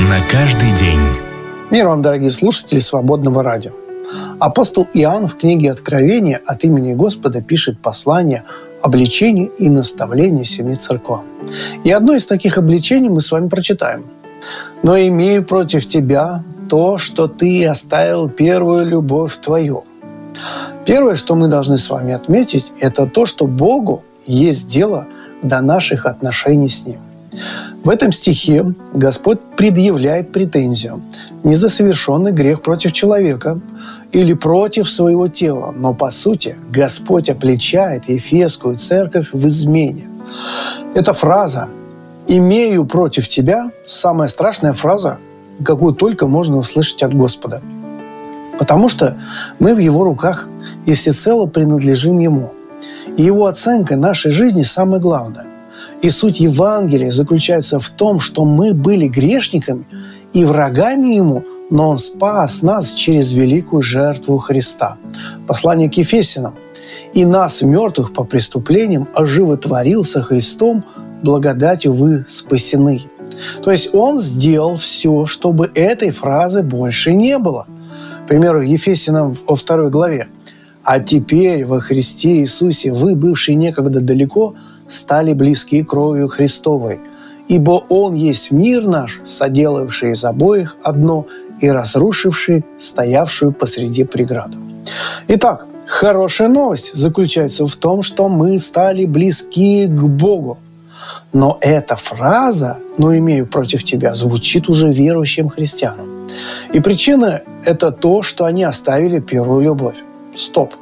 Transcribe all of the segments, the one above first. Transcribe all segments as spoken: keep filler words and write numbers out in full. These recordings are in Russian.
на каждый день. Мир вам, дорогие слушатели Свободного радио. Апостол Иоанн в книге Откровения от имени Господа пишет послание обличению и наставлению семи церквам. И одно из таких обличений мы с вами прочитаем. «Но имею против тебя то, что ты оставил первую любовь твою». Первое, что мы должны с вами отметить, это то, что Богу есть дело до наших отношений с Ним. В этом стихе Господь предъявляет претензию не за совершенный грех против человека или против своего тела, но, по сути, Господь обличает Ефесскую церковь в измене. Эта фраза «имею против тебя» – самая страшная фраза, какую только можно услышать от Господа. Потому что мы в Его руках и всецело принадлежим Ему. И Его оценка нашей жизни самое главное. И суть Евангелия заключается в том, что мы были грешниками и врагами Ему, но Он спас нас через великую жертву Христа. Послание к Ефесянам. «И нас, мертвых по преступлениям, оживотворил со Христом, благодатью вы спасены». То есть Он сделал все, чтобы этой фразы больше не было. К примеру, Ефесянам во второй главе. «А теперь во Христе Иисусе вы, бывшие некогда далеко, стали близки кровью Христовой, ибо Он есть мир наш, соделавший из обоих одно и разрушивший стоявшую посреди преграду». Итак, хорошая новость заключается в том, что мы стали близки к Богу. Но эта фраза «но имею против тебя» звучит уже верующим христианам. И причина – это то, что они оставили первую любовь. Стоп!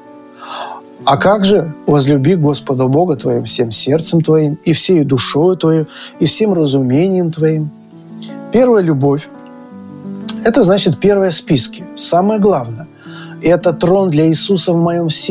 А как же возлюби Господа Бога твоим всем сердцем твоим, и всей душою твоей, и всем разумением твоим? Первая любовь – это значит первая в списке. Самое главное – это трон для Иисуса в моем сердце.